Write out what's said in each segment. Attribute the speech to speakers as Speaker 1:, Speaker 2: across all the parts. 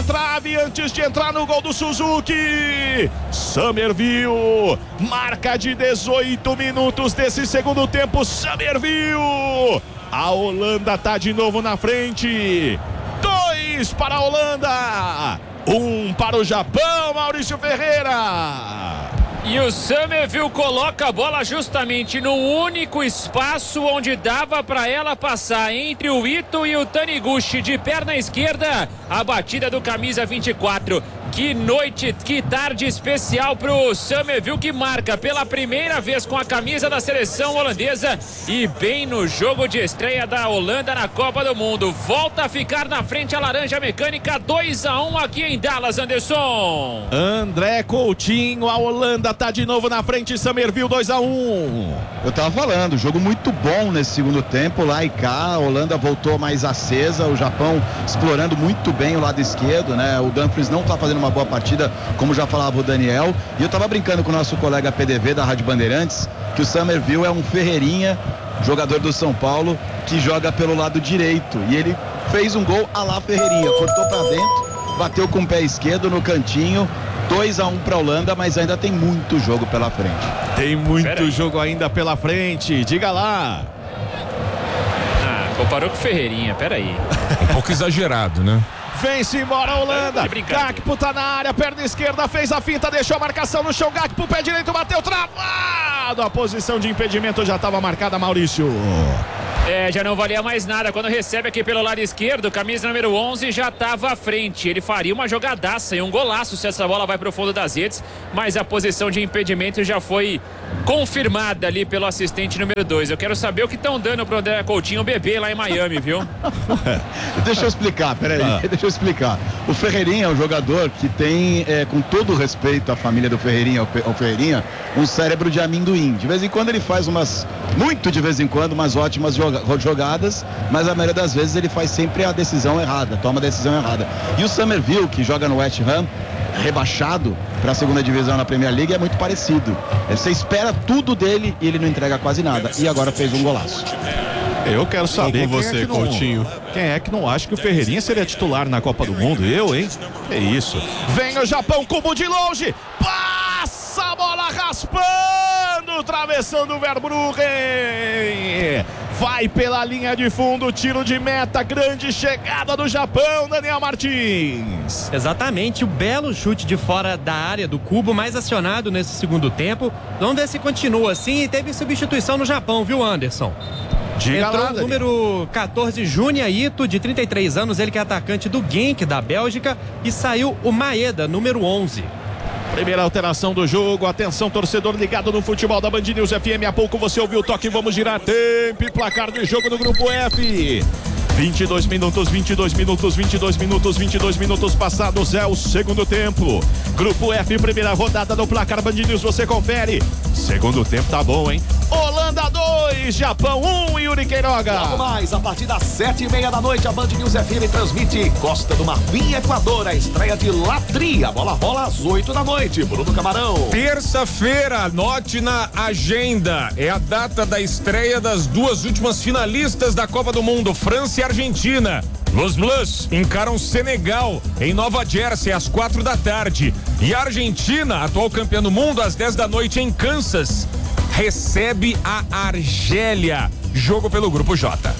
Speaker 1: trave antes de entrar no gol do Suzuki. Summerville, marca de 18 minutos desse segundo tempo. Summerville, a Holanda tá de novo na frente. 2 para a Holanda, 1 para o Japão, Maurício Ferreira.
Speaker 2: E o Summerville coloca a bola justamente no único espaço onde dava para ela passar, entre o Ito e o Taniguchi, de perna esquerda, a batida do camisa 24. Que noite, que tarde especial pro Summerville, que marca pela primeira vez com a camisa da seleção holandesa e bem no jogo de estreia da Holanda na Copa do Mundo. Volta a ficar na frente a Laranja Mecânica, 2-1 aqui em Dallas, Anderson.
Speaker 1: André Coutinho, a Holanda tá de novo na frente, Summerville 2-1.
Speaker 3: Eu tava falando, jogo muito bom nesse segundo tempo, lá e cá, a Holanda voltou mais acesa, o Japão explorando muito bem o lado esquerdo, né? O Dumfries não tá fazendo uma boa partida, como já falava o Daniel, e eu tava brincando com o nosso colega PDV da Rádio Bandeirantes, que o Summerville é um Ferreirinha, jogador do São Paulo, que joga pelo lado direito, e ele fez um gol à lá Ferreirinha, cortou pra dentro, bateu com o pé esquerdo no cantinho. 2-1 para a Holanda, mas ainda tem muito jogo pela frente.
Speaker 1: Tem muito jogo ainda pela frente, diga lá.
Speaker 2: Comparou com o Ferreirinha, peraí.
Speaker 4: Um pouco exagerado, né?
Speaker 1: Vem-se embora a Holanda. Gakpo tá na área, perna esquerda, fez a finta, deixou a marcação no chão. Gakpo, pé direito, bateu, travado. A posição de impedimento já estava marcada, Maurício.
Speaker 2: Já não valia mais nada. Quando recebe aqui pelo lado esquerdo, camisa número 11 já estava à frente. Ele faria uma jogadaça e um golaço se essa bola vai pro fundo das redes, mas a posição de impedimento já foi confirmada ali pelo assistente número 2. Eu quero saber o que estão dando pro André Coutinho bebê lá em Miami, viu?
Speaker 3: Deixa eu explicar, peraí, deixa eu explicar. O Ferreirinha é um jogador que tem, com todo respeito à família do Ferreirinha, o Ferreirinha, um cérebro de amendoim. De vez em quando ele faz muito de vez em quando, umas ótimas jogadas, mas a maioria das vezes ele faz sempre a decisão errada, toma a decisão errada. E o Summerville, que joga no West Ham, rebaixado para a segunda divisão na Premier League, é muito parecido. Você espera tudo dele e ele não entrega quase nada. E agora fez um golaço.
Speaker 1: Eu quero saber
Speaker 4: você, Coutinho.
Speaker 1: Quem é que não acha que o Ferreirinha seria titular na Copa do Mundo? Eu, hein? É isso. Vem o Japão, cubo de longe. Passa a bola raspando, travessão do Verbruggen. Vai pela linha de fundo, tiro de meta, grande chegada do Japão, Daniel Martins.
Speaker 5: Exatamente, o belo chute de fora da área do cubo, mais acionado nesse segundo tempo. Vamos ver se continua assim, e teve substituição no Japão, viu, Anderson? Entrou o número 14, Junya Ito, de 33 anos, ele que é atacante do Genk da Bélgica, e saiu o Maeda, número 11.
Speaker 1: Primeira alteração do jogo, atenção torcedor ligado no futebol da Band News FM, há pouco você ouviu o toque, vamos girar tempo e placar do jogo do Grupo F. 22 minutos, 22 minutos, 22 minutos, 22 minutos passados, é o segundo tempo. Grupo F, primeira rodada do placar Band News, você confere. Segundo tempo tá bom, hein? Holanda 2, Japão 1, Yuri Queiroga.
Speaker 6: Logo mais, a partir das 7h30 da noite, a Band News FM transmite Costa do Marfim, Equador, a estreia de Latri. A bola rola às 8 da noite, Bruno Camarão.
Speaker 4: Terça-feira, anote na agenda, é a data da estreia das duas últimas finalistas da Copa do Mundo, França e Argentina. Los Blues encaram Senegal em Nova Jersey às 4 da tarde. E a Argentina, atual campeã do mundo, às 10 da noite em Kansas, recebe a Argélia. Jogo pelo Grupo J.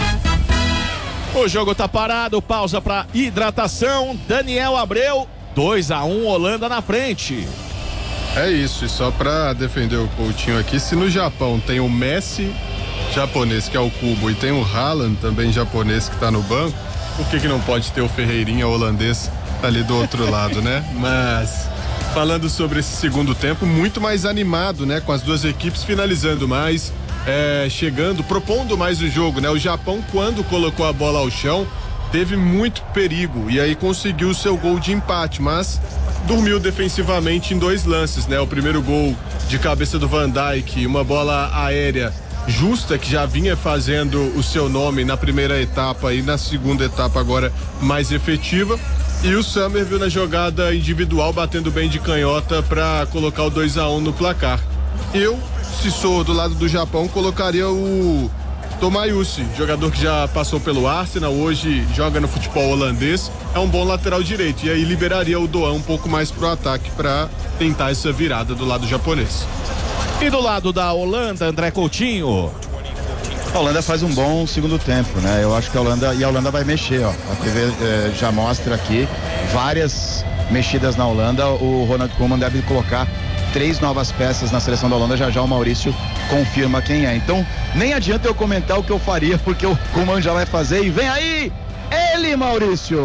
Speaker 1: O jogo tá parado, pausa para hidratação. Daniel Abreu, 2-1, Holanda na frente.
Speaker 7: É isso, e só para defender o Coutinho aqui, se no Japão tem o Messi japonês, que é o Cubo, e tem o Haaland também japonês que tá no banco, por que não pode ter o Ferreirinha holandês ali do outro lado, né? Mas falando sobre esse segundo tempo, muito mais animado, né? Com as duas equipes finalizando mais, chegando, propondo mais o jogo, né? O Japão, quando colocou a bola ao chão, teve muito perigo e aí conseguiu o seu gol de empate, mas dormiu defensivamente em 2 lances, né? O primeiro gol de cabeça do Van Dijk, uma bola aérea justa, que já vinha fazendo o seu nome na primeira etapa e na segunda etapa agora mais efetiva, e o Summerville na jogada individual batendo bem de canhota para colocar o 2-1 no placar. Eu, se sou do lado do Japão, colocaria o Tomayusi, jogador que já passou pelo Arsenal, hoje joga no futebol holandês, é um bom lateral direito. E aí liberaria o Doan um pouco mais pro ataque para tentar essa virada do lado japonês.
Speaker 1: E do lado da Holanda, André Coutinho.
Speaker 3: A Holanda faz um bom segundo tempo, né? Eu acho que a Holanda vai mexer, ó. A TV já mostra aqui várias mexidas na Holanda. O Ronald Koeman deve colocar 3 novas peças na seleção da Holanda. Já o Maurício confirma quem é. Então, nem adianta eu comentar o que eu faria, porque o Koeman já vai fazer. E vem aí, ele, Maurício!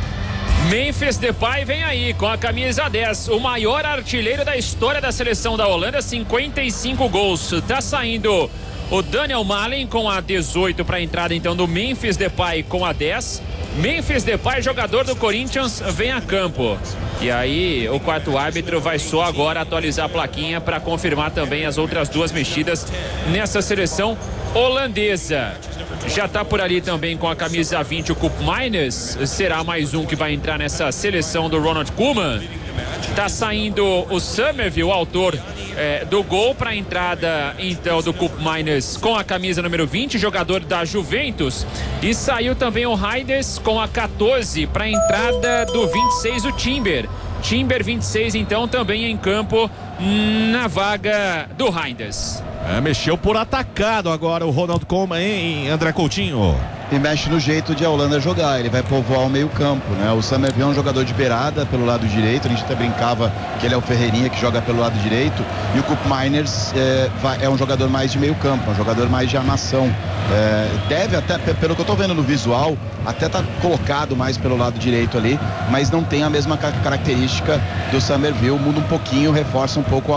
Speaker 2: Memphis Depay vem aí com a camisa 10, o maior artilheiro da história da seleção da Holanda, 55 gols. Tá saindo o Daniel Malen com a 18 para a entrada então do Memphis Depay com a 10. Memphis Depay, jogador do Corinthians, vem a campo. E aí o quarto árbitro vai só agora atualizar a plaquinha para confirmar também as outras 2 mexidas nessa seleção holandesa. Já está por ali também com a camisa 20 o Koop Meiners, será mais um que vai entrar nessa seleção do Ronald Koeman. Está saindo o Summerville, o autor do gol, para a entrada então do Koop Meiners com a camisa número 20, jogador da Juventus. E saiu também o Reinders com a 14 para a entrada do 26, o Timber. Timber 26 então também em campo na vaga do Reinders.
Speaker 1: Mexeu por atacado agora o Ronald Koeman, hein, André Coutinho?
Speaker 3: E mexe no jeito de a Holanda jogar, ele vai povoar o meio campo, né? O Summerville é um jogador de beirada pelo lado direito, a gente até brincava que ele é o Ferreirinha que joga pelo lado direito, e o Koop Meiners é um jogador mais de meio campo, um jogador mais de armação. Deve até, pelo que eu tô vendo no visual, até tá colocado mais pelo lado direito ali, mas não tem a mesma característica do Summerville, muda um pouquinho, reforça um pouco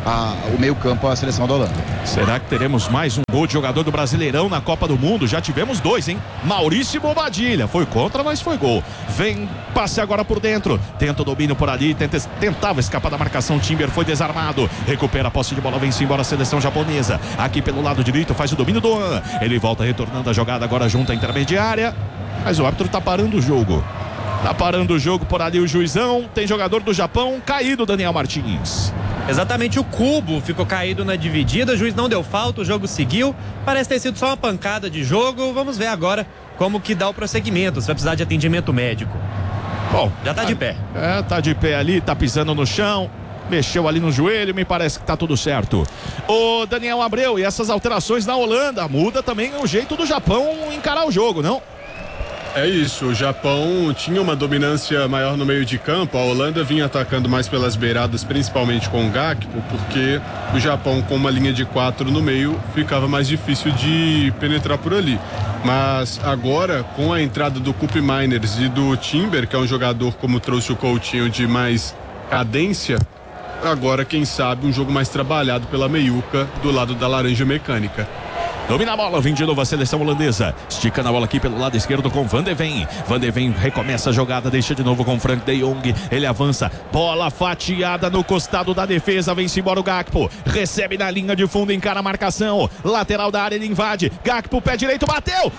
Speaker 3: o meio campo, a seleção da Holanda.
Speaker 1: Será que teremos mais um gol de jogador do Brasileirão na Copa do Mundo? Já tivemos 2, hein? Maurício Bobadilha, foi contra, mas foi gol. Vem, passe agora por dentro, tenta o domínio por ali, tentava escapar da marcação, Timber foi desarmado, recupera a posse de bola, vem-se embora a seleção japonesa, aqui pelo lado direito faz o domínio do Doan, ele volta retornando a jogada agora junto à intermediária, mas o árbitro tá parando o jogo. Tá parando o jogo por ali o juizão. Tem jogador do Japão caído, Daniel Martins.
Speaker 5: Exatamente, o Cubo ficou caído na dividida, o juiz não deu falta, o jogo seguiu. Parece ter sido só uma pancada de jogo. Vamos ver agora como que dá o prosseguimento, se vai precisar de atendimento médico.
Speaker 1: Bom,
Speaker 5: já tá de pé.
Speaker 1: Tá de pé ali, tá pisando no chão. Mexeu ali no joelho, me parece que tá tudo certo. Ô Daniel Abreu, e essas alterações na Holanda, muda também o jeito do Japão encarar o jogo, não?
Speaker 7: É isso, o Japão tinha uma dominância maior no meio de campo, a Holanda vinha atacando mais pelas beiradas, principalmente com o Gakpo, porque o Japão com uma linha de 4 no meio ficava mais difícil de penetrar por ali. Mas agora, com a entrada do Koop Meiners e do Timber, que é um jogador, como trouxe o Coutinho, de mais cadência, agora quem sabe um jogo mais trabalhado pela meiuca do lado da laranja mecânica.
Speaker 1: Domina a bola, vem de novo a seleção holandesa. Estica na bola aqui pelo lado esquerdo com Van de Ven. Van de Ven recomeça a jogada, deixa de novo com Frank de Jong. Ele avança, bola fatiada no costado da defesa. Vem-se embora o Gakpo. Recebe na linha de fundo, encara a marcação. Lateral da área, ele invade. Gakpo, pé direito, bateu.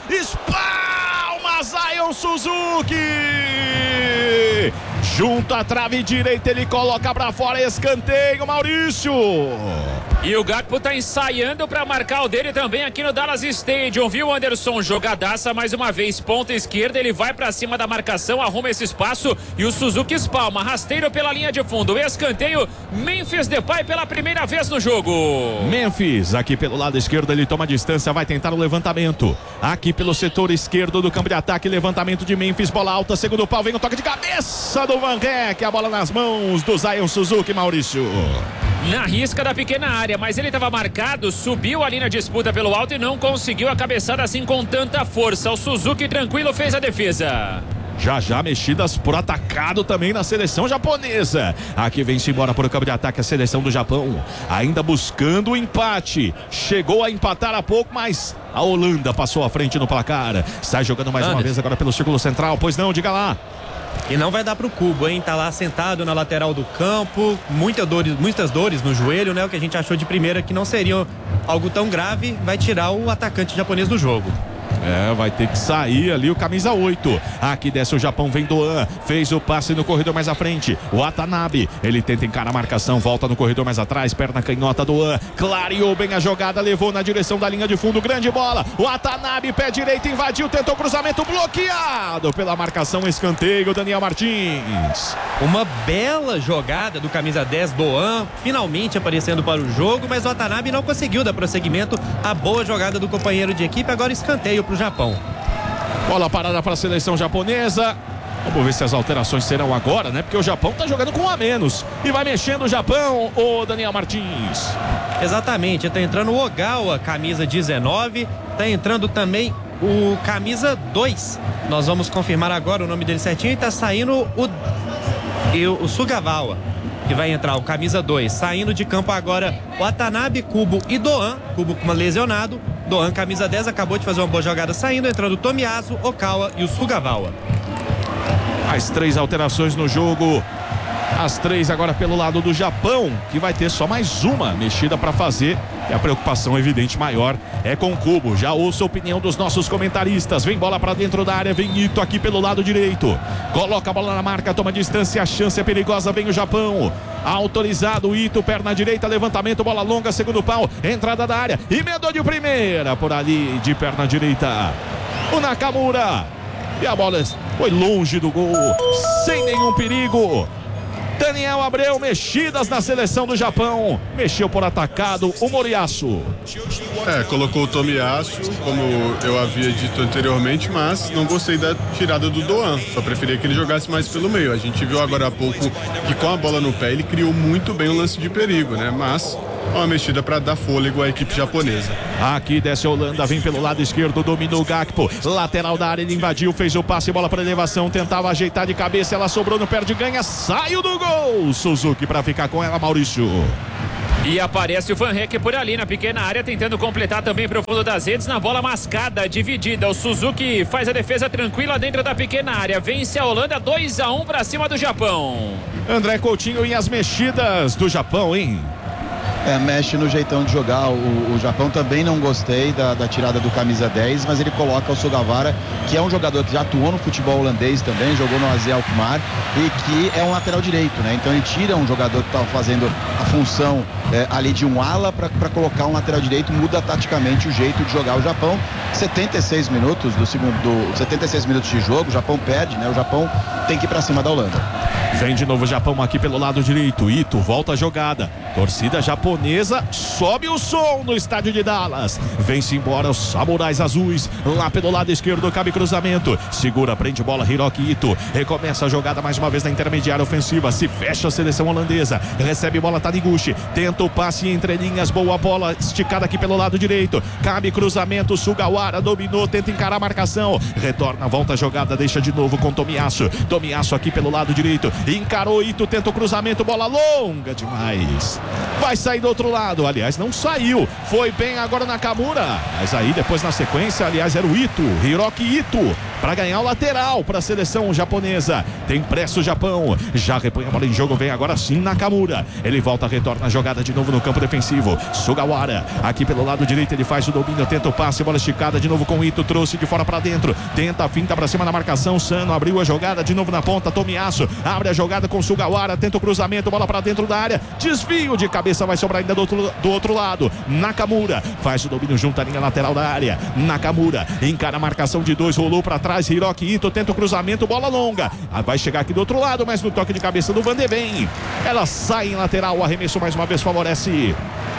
Speaker 1: Espalma Zion Suzuki. Junto à trave direita, ele coloca pra fora, escanteio, Maurício.
Speaker 2: E o Gakpo tá ensaiando para marcar o dele também aqui no Dallas Stadium, viu, Anderson? Jogadaça mais uma vez, ponta esquerda, ele vai para cima da marcação, arruma esse espaço e o Suzuki espalma, rasteiro pela linha de fundo, escanteio, Memphis Depay pela primeira vez no jogo.
Speaker 1: Memphis, aqui pelo lado esquerdo, ele toma distância, vai tentar o levantamento. Aqui pelo setor esquerdo do campo de ataque, levantamento de Memphis, bola alta, segundo pau, vem o toque de cabeça do Van Dijk, a bola nas mãos do Zion Suzuki, Maurício.
Speaker 2: Na risca da pequena área, mas ele estava marcado, subiu ali na disputa pelo alto e não conseguiu a cabeçada assim com tanta força. O Suzuki tranquilo fez a defesa.
Speaker 1: Já mexidas por atacado também na seleção japonesa. Aqui vem-se embora por campo de ataque a seleção do Japão, ainda buscando o empate. Chegou a empatar há pouco, mas a Holanda passou à frente no placar. Sai jogando mais uma vez agora pelo círculo central. Pois não, diga lá.
Speaker 5: E não vai dar pro Cubo, hein? Tá lá sentado na lateral do campo, muitas dores no joelho, né? O que a gente achou de primeira que não seria algo tão grave, vai tirar o atacante japonês do jogo.
Speaker 1: Vai ter que sair ali o camisa 8. Aqui desce o Japão, vem Doan, fez o passe no corredor mais à frente. O Watanabe, ele tenta encarar a marcação, volta no corredor mais atrás, perna canhota, Doan, clareou bem a jogada, levou na direção da linha de fundo, grande bola. O Watanabe, pé direito, invadiu, tentou cruzamento, bloqueado pela marcação, escanteio, Daniel Martins.
Speaker 5: Uma bela jogada do camisa 10, Doan, finalmente aparecendo para o jogo, mas o Watanabe não conseguiu dar prosseguimento à boa jogada do companheiro de equipe, agora escanteio para o Japão.
Speaker 1: Bola parada para a seleção japonesa. Vamos ver se as alterações serão agora, né? Porque o Japão tá jogando com um a menos. E vai mexendo o Japão, o Daniel Martins.
Speaker 5: Exatamente, tá entrando o Ogawa, camisa 19. Tá entrando também o camisa 2. Nós vamos confirmar agora o nome dele certinho. E tá saindo o Sugawara, que vai entrar o camisa 2. Saindo de campo agora o Watanabe, Kubo e Doan. Kubo com uma lesionado. Doan, camisa 10, acabou de fazer uma boa jogada saindo, entrando o Tomiyasu, Okawa e o Sugawara.
Speaker 1: Mais 3 alterações no jogo. As 3 agora pelo lado do Japão, que vai ter só mais uma mexida para fazer. E a preocupação evidente maior é com o Kubo. Já ouço a opinião dos nossos comentaristas. Vem bola para dentro da área, vem Ito aqui pelo lado direito. Coloca a bola na marca, toma distância, a chance é perigosa, vem o Japão. Autorizado, Ito, perna direita, levantamento, bola longa, segundo pau, entrada da área, emendou de primeira, por ali, de perna direita, o Nakamura. E a bola foi longe do gol, sem nenhum perigo. Daniel Abreu, mexidas na seleção do Japão. Mexeu por atacado o Moriyasu.
Speaker 7: Colocou o Tomiyasu, como eu havia dito anteriormente, mas não gostei da tirada do Doan. Só preferia que ele jogasse mais pelo meio. A gente viu agora há pouco que com a bola no pé ele criou muito bem o lance de perigo, né? Mas uma mexida para dar fôlego à equipe japonesa.
Speaker 1: Aqui desce a Holanda, vem pelo lado esquerdo, dominou o Gakpo, lateral da área, ele invadiu, fez o passe, bola para elevação, tentava ajeitar de cabeça, ela sobrou no pé de ganha, saiu do gol, Suzuki para ficar com ela, Maurício.
Speaker 2: E aparece o Van Heck por ali na pequena área, tentando completar também pro fundo das redes, na bola mascada, dividida. O Suzuki faz a defesa tranquila dentro da pequena área, vence a Holanda 2-1 para cima do Japão.
Speaker 1: André Coutinho e as mexidas do Japão, hein?
Speaker 3: Mexe no jeitão de jogar. O Japão também não gostei da tirada do camisa 10, mas ele coloca o Sugawara, que é um jogador que já atuou no futebol holandês também, jogou no AZ Alkmaar e que é um lateral direito, né? Então ele tira um jogador que estava fazendo a função ali de um ala para colocar um lateral direito, muda taticamente o jeito de jogar o Japão. 76 minutos 76 minutos de jogo, o Japão perde, né? O Japão tem que ir para cima da Holanda.
Speaker 1: Vem de novo o Japão aqui pelo lado direito. Ito volta a jogada. Torcida japonesa sobe o som no estádio de Dallas. Vem-se embora os samurais azuis. Lá pelo lado esquerdo cabe cruzamento. Segura, prende bola Hiroki Ito. Recomeça a jogada mais uma vez na intermediária ofensiva. Se fecha a seleção holandesa. Recebe bola Taniguchi. Tenta o passe entre linhas. Boa bola esticada aqui pelo lado direito. Cabe cruzamento. Sugawara dominou. Tenta encarar a marcação. Retorna, volta a jogada. Deixa de novo com Tomiyasu. Tomiyasu aqui pelo lado direito. Encarou Ito, tenta o cruzamento, bola longa demais. Vai sair do outro lado, aliás, não saiu. Foi bem agora na Nakamura. Mas aí depois na sequência, aliás, era o Ito, Hiroki Ito, para ganhar o lateral para a seleção japonesa. Tem pressa o Japão. Já repõe a bola em jogo, vem agora sim Nakamura. Ele volta, retorna a jogada de novo no campo defensivo. Sugawara, aqui pelo lado direito, ele faz o domínio, tenta o passe, bola esticada de novo com o Ito, trouxe de fora para dentro. Tenta a finta para cima na marcação. Sano abriu a jogada de novo na ponta. Tomiyasu abre a jogada com Sugawara, tenta o cruzamento, bola para dentro da área, desvio de cabeça, vai sobrar ainda do outro lado. Nakamura faz o domínio junto à linha lateral da área. Nakamura encara a marcação de 2, rolou para trás. Hiroki Ito tenta o cruzamento, bola longa, vai chegar aqui do outro lado, mas no toque de cabeça do Van de Ven, ela sai em lateral. O arremesso mais uma vez favorece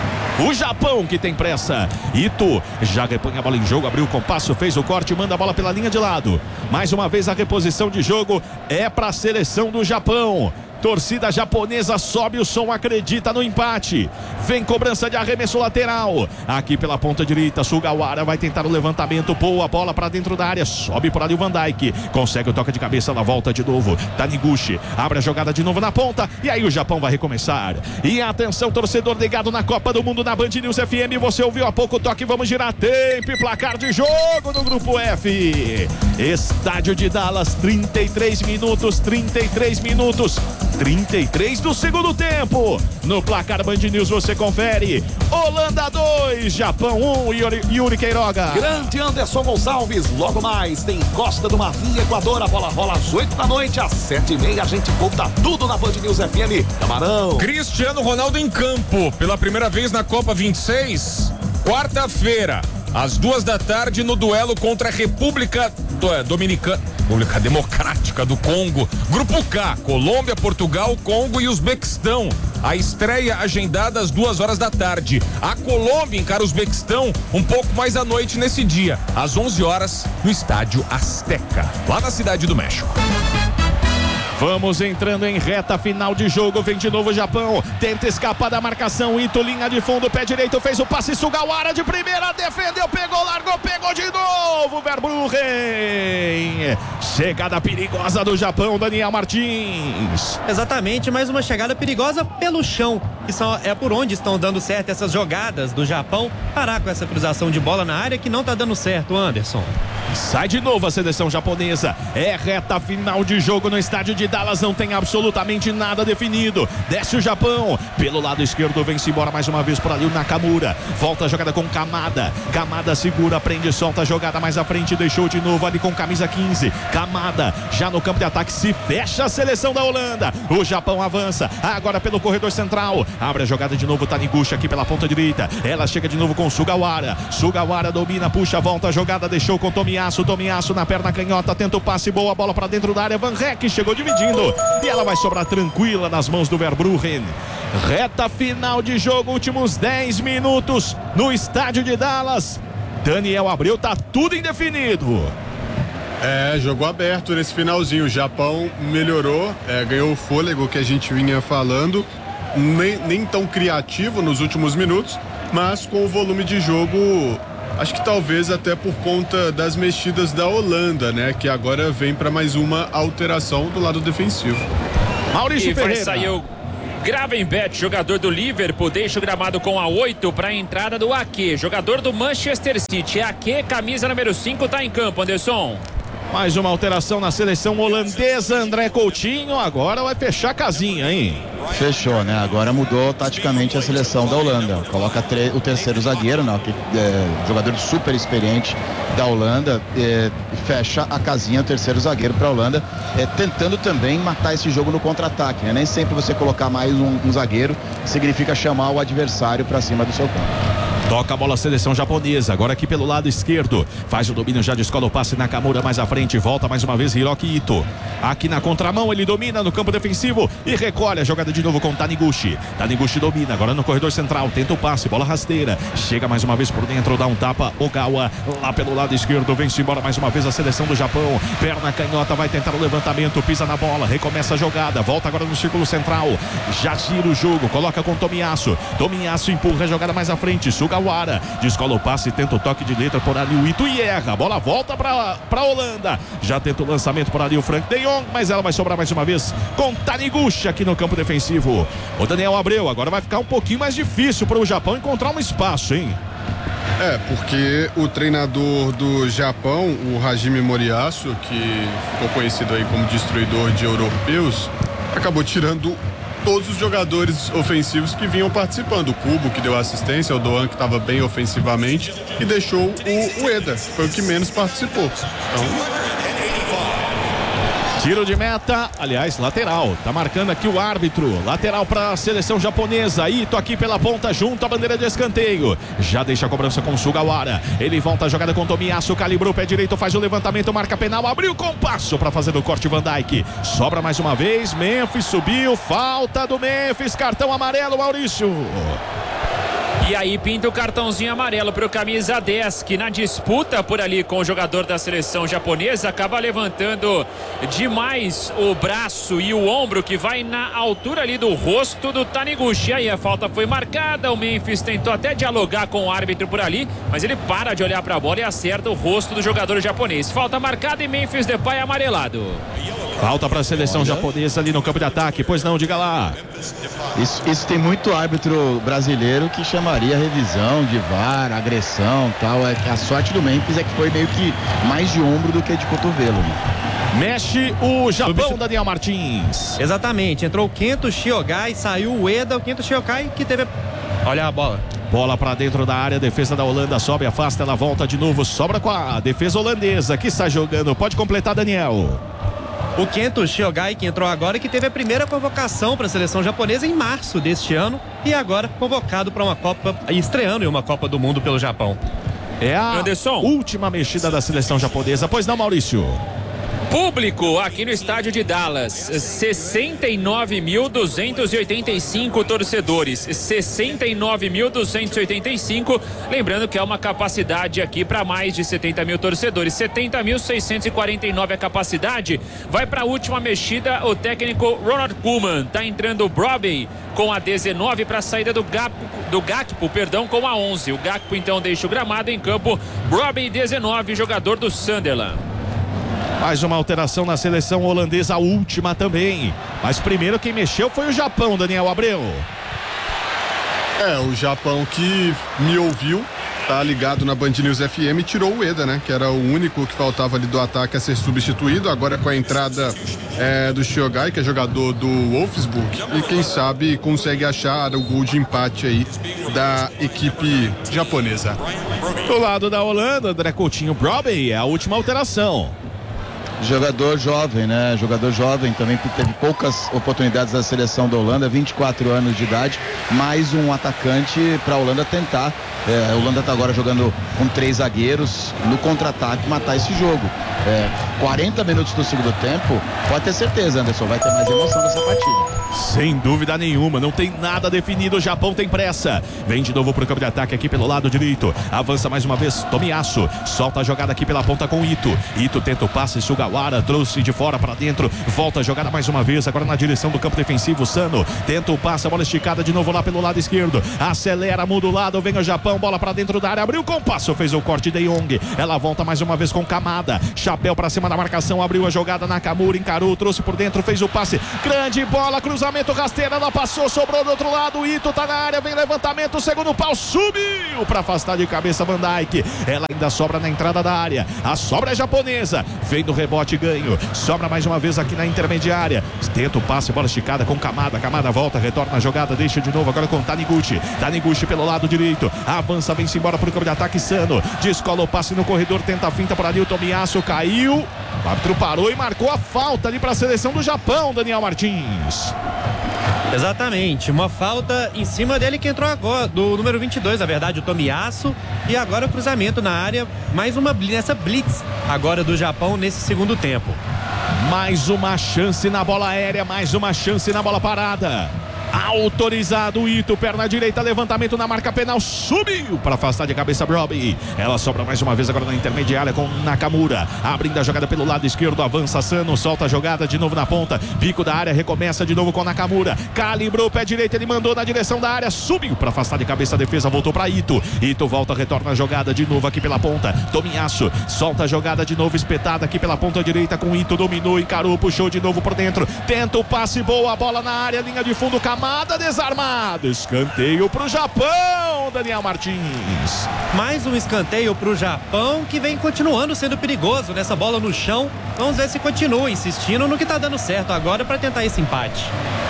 Speaker 1: o Japão, que tem pressa. Ito já repõe a bola em jogo, abriu o compasso, fez o corte, manda a bola pela linha de lado. Mais uma vez a reposição de jogo é para a seleção do Japão. Torcida japonesa sobe o som, acredita no empate. Vem cobrança de arremesso lateral. Aqui pela ponta direita, Sugawara vai tentar o levantamento. Boa bola para dentro da área. Sobe por ali o Van Dijk. Consegue o toque de cabeça, ela volta de novo. Taniguchi abre a jogada de novo na ponta. E aí o Japão vai recomeçar. E atenção, torcedor ligado na Copa do Mundo na Band News FM. Você ouviu há pouco o toque, vamos girar tempo e placar de jogo no Grupo F. Estádio de Dallas, 33 minutos. 33 do segundo tempo. No placar Band News você confere. Holanda 2, Japão 1, Yuri Queiroga.
Speaker 6: Grande Anderson Gonçalves, logo mais tem Costa do Marfim, Equador, a bola rola às 8 da noite, às 7h30 a gente conta tudo na Band News FM. Camarão.
Speaker 4: Cristiano Ronaldo em campo, pela primeira vez na Copa 26, quarta-feira, às 2 da tarde, no duelo contra a República Dominicana, República Democrática do Congo. Grupo K, Colômbia, Portugal, Congo e Uzbequistão. A estreia agendada às 2 horas da tarde. A Colômbia encara o Uzbequistão um pouco mais à noite nesse dia, às 11 horas, no estádio Azteca, lá na Cidade do México.
Speaker 1: Vamos entrando em reta final de jogo. Vem de novo o Japão. Tenta escapar da marcação. Ito, linha de fundo, pé direito, fez o passe. Sugawara de primeira, defendeu, pegou, largou, pegou de novo. Verbruggen. Chegada perigosa do Japão, Daniel Martins.
Speaker 5: Exatamente, mais uma chegada perigosa pelo chão, que é por onde estão dando certo essas jogadas do Japão. Parar com essa cruzação de bola na área que não tá dando certo, Anderson.
Speaker 1: Sai de novo a seleção japonesa. É reta final de jogo no estádio de Dallas. Não tem absolutamente nada definido. Desce o Japão. Pelo lado esquerdo vem-se embora mais uma vez por ali o Nakamura. Volta a jogada com Kamada. Kamada segura, prende, solta a jogada mais à frente. Deixou de novo ali com camisa 15. Kamada já no campo de ataque. Se fecha a seleção da Holanda. O Japão avança. Agora pelo corredor central. Abre a jogada de novo. Taniguchi aqui pela ponta direita. Ela chega de novo com Sugawara. Sugawara domina, puxa, volta a jogada. Deixou com Tomiyasu na perna canhota, tenta o passe, boa bola pra dentro da área, Van Rek chegou dividindo e ela vai sobrar tranquila nas mãos do Verbruggen. Reta final de jogo, últimos 10 minutos no estádio de Dallas. Daniel Abreu, tá tudo indefinido.
Speaker 7: Jogo aberto nesse finalzinho. O Japão melhorou, ganhou o fôlego que a gente vinha falando, nem tão criativo nos últimos minutos, mas com o volume de jogo. Acho que talvez até por conta das mexidas da Holanda, né? Que agora vem para mais uma alteração do lado defensivo.
Speaker 1: Maurício Ferreira.
Speaker 2: Vai sair o Gravenberch, jogador do Liverpool, deixa o gramado com a 8 para a entrada do Ake, jogador do Manchester City. Ake, camisa número 5, tá em campo, Anderson.
Speaker 1: Mais uma alteração na seleção holandesa. André Coutinho agora vai fechar a casinha, hein?
Speaker 3: Fechou, né? Agora mudou taticamente a seleção da Holanda. Coloca o terceiro zagueiro, né? Jogador super experiente da Holanda. Fecha a casinha, o terceiro zagueiro para a Holanda. Tentando também matar esse jogo no contra-ataque, né? Nem sempre você colocar mais um zagueiro significa chamar o adversário para cima do seu campo.
Speaker 1: Toca a bola a seleção japonesa, agora aqui pelo lado esquerdo, faz o domínio, já descola o passe, Nakamura mais à frente, volta mais uma vez Hiroki Ito, aqui na contramão ele domina no campo defensivo e recolhe a jogada de novo com Taniguchi. Taniguchi domina, agora no corredor central, tenta o passe, bola rasteira, chega mais uma vez por dentro, dá um tapa, Ogawa lá pelo lado esquerdo, vem-se embora mais uma vez a seleção do Japão, perna canhota, vai tentar o levantamento, pisa na bola, recomeça a jogada, volta agora no círculo central, já gira o jogo, coloca com Tomiyasu empurra a jogada mais à frente, Sugawara descola o passe, tenta o toque de letra por ali o Ito e erra, a bola volta pra Holanda, já tenta o lançamento por ali o Frank de Jong, mas ela vai sobrar mais uma vez com Taniguchi aqui no campo defensivo. O Daniel Abreu, agora vai ficar um pouquinho mais difícil para o Japão encontrar um espaço, hein?
Speaker 7: Porque o treinador do Japão, o Hajime Moriyasu, que ficou conhecido aí como destruidor de europeus, acabou tirando todos os jogadores ofensivos que vinham participando. O Kubo, que deu assistência, o Doan, que estava bem ofensivamente, e deixou o Ueda, que foi o que menos participou. Então...
Speaker 1: Tiro de meta, aliás, lateral. Tá marcando aqui o árbitro. Lateral para a seleção japonesa. Ito aqui pela ponta, junto à bandeira de escanteio. Já deixa a cobrança com Sugawara. Ele volta a jogada com Tomiyasu, calibrou o pé direito, faz o levantamento, marca penal, abriu com passo para fazer o corte Van Dijk. Sobra mais uma vez, Memphis subiu, falta do Memphis, cartão amarelo, Maurício.
Speaker 2: E aí pinta o cartãozinho amarelo para o camisa 10, que na disputa por ali com o jogador da seleção japonesa acaba levantando demais o braço e o ombro, que vai na altura ali do rosto do Taniguchi. Aí a falta foi marcada, o Memphis tentou até dialogar com o árbitro por ali, mas ele para de olhar para a bola e acerta o rosto do jogador japonês. Falta marcada e Memphis Depay amarelado.
Speaker 1: Falta para a seleção japonesa ali no campo de ataque, pois não, diga lá.
Speaker 3: Isso tem muito árbitro brasileiro que chamaria revisão de VAR, agressão, tal. A sorte do Memphis é que foi meio que mais de ombro do que de cotovelo, né?
Speaker 1: Mexe o Japão, Daniel Martins.
Speaker 5: Exatamente, entrou o Kento Shiogai, saiu o Ueda, o Kento Shiogai que teve... Olha a bola.
Speaker 1: Bola para dentro da área, defesa da Holanda sobe, afasta, ela volta de novo, sobra com a defesa holandesa que está jogando. Pode completar, Daniel.
Speaker 5: O Kento Shiogai, que entrou agora, que teve a primeira convocação para a seleção japonesa em março deste ano e agora convocado para uma Copa, estreando em uma Copa do Mundo pelo Japão.
Speaker 1: É a
Speaker 2: Anderson.
Speaker 1: última mexida da seleção japonesa. Pois não, Maurício?
Speaker 2: Público aqui no estádio de Dallas, 69.285 torcedores, 69.285, lembrando que é uma capacidade aqui para mais de 70 mil torcedores, 70.649 a capacidade. Vai para a última mexida o técnico Ronald Koeman, tá entrando o Brobbey com a 19 para a saída do Gakpo, com a 11. O Gakpo então deixa o gramado em campo. Brobbey 19, jogador do Sunderland.
Speaker 1: Mais uma alteração na seleção holandesa, a última também. Mas primeiro quem mexeu foi o Japão, Daniel Abreu.
Speaker 7: O Japão que me ouviu, tá ligado na Band News FM, tirou o Ueda, né? Que era o único que faltava ali do ataque a ser substituído. Agora com a entrada do Shiogai, que é jogador do Wolfsburg. E quem sabe consegue achar o gol de empate aí da equipe japonesa.
Speaker 1: Do lado da Holanda, André Coutinho, Brobbey é a última alteração.
Speaker 3: Jogador jovem, né? Jogador jovem também que teve poucas oportunidades da seleção da Holanda, 24 anos de idade, mais um atacante para a Holanda tentar. A Holanda está agora jogando com 3 zagueiros no contra-ataque, matar esse jogo. 40 minutos do segundo tempo, pode ter certeza, Anderson, vai ter mais emoção nessa partida.
Speaker 1: Sem dúvida nenhuma, não tem nada definido, o Japão tem pressa. Vem de novo pro campo de ataque aqui pelo lado direito. Avança mais uma vez, Tomiyasu. Solta a jogada aqui pela ponta com Ito. Ito tenta o passe, Sugawara trouxe de fora para dentro. Volta a jogada mais uma vez, agora na direção do campo defensivo. Sano tenta o passe, a bola esticada de novo lá pelo lado esquerdo. Acelera, muda o lado, vem o Japão, bola para dentro da área, abriu com o passo, fez o corte de Jong. Ela volta mais uma vez com Kamada. Chapéu para cima da marcação, abriu a jogada, Nakamura encarou, trouxe por dentro, fez o passe. Grande bola, cruzamento rasteiro, ela passou, sobrou do outro lado, Ito tá na área, vem levantamento, segundo pau, subiu para afastar de cabeça Van Dijk. Ela ainda sobra na entrada da área, a sobra é japonesa, vem do rebote, ganho, sobra mais uma vez aqui na intermediária, tenta o passe, bola esticada com Kamada, Kamada volta, retorna a jogada, deixa de novo agora com Taniguchi pelo lado direito, avança, vem-se embora pro campo de ataque, Sano, descola o passe no corredor, tenta a finta por ali, o Tomiyasu caiu, o árbitro parou e marcou a falta ali para a seleção do Japão, Daniel Martins.
Speaker 5: Exatamente, uma falta em cima dele que entrou agora, do número 22, na verdade, o Tomiyasu, e agora o cruzamento na área, mais uma nessa blitz agora do Japão nesse segundo tempo.
Speaker 1: Mais uma chance na bola aérea, mais uma chance na bola parada. Autorizado o Ito, perna direita, levantamento na marca penal, subiu para afastar de cabeça Brobbey. Ela sobra mais uma vez agora na intermediária com Nakamura, abrindo a jogada pelo lado esquerdo, avança Sano, solta a jogada de novo na ponta, pico da área, recomeça de novo com Nakamura, calibrou o pé direito, ele mandou na direção da área, subiu para afastar de cabeça a defesa, voltou para Ito, Ito volta, retorna a jogada de novo aqui pela ponta, Tomiyasu, solta a jogada de novo, espetada aqui pela ponta direita com Ito, dominou, encarou, puxou de novo por dentro, tenta o passe, boa bola na área, linha de fundo, Kamada desarmado, escanteio pro Japão, Daniel Martins.
Speaker 5: Mais um escanteio pro Japão que vem continuando sendo perigoso nessa bola no chão. Vamos ver se continua insistindo no que tá dando certo agora para tentar esse empate.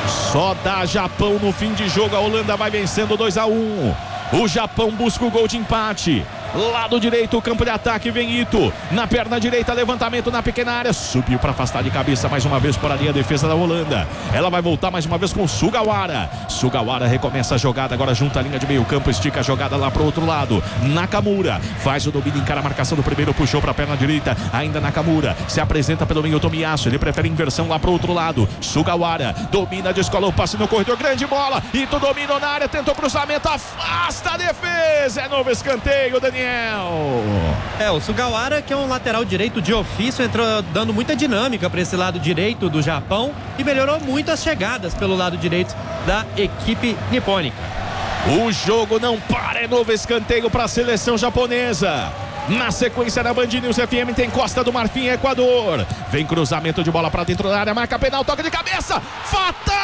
Speaker 1: Só dá Japão no fim de jogo, a Holanda vai vencendo 2-1. O Japão busca o gol de empate. Lado direito, o campo de ataque, vem Ito. Na perna direita, levantamento na pequena área. Subiu para afastar de cabeça mais uma vez por ali a defesa da Holanda. Ela vai voltar mais uma vez com Sugawara. Sugawara recomeça a jogada, agora junta a linha de meio campo, estica a jogada lá pro outro lado. Nakamura faz o domínio, encara a marcação do primeiro, puxou para a perna direita. Ainda Nakamura se apresenta pelo meio, Tomiyasu. Ele prefere inversão lá pro outro lado. Sugawara domina, descola o passe no corredor, grande bola. Ito dominou na área, tentou cruzamento, afasta a defesa. É novo escanteio, Daniel.
Speaker 5: O Sugawara, que é um lateral direito de ofício, entrou dando muita dinâmica para esse lado direito do Japão e melhorou muito as chegadas pelo lado direito da equipe nipônica.
Speaker 1: O jogo não para, é novo escanteio para a seleção japonesa. Na sequência da Band News FM tem Costa do Marfim, Equador. Vem cruzamento de bola para dentro da área, marca penal, toca de cabeça, fatal!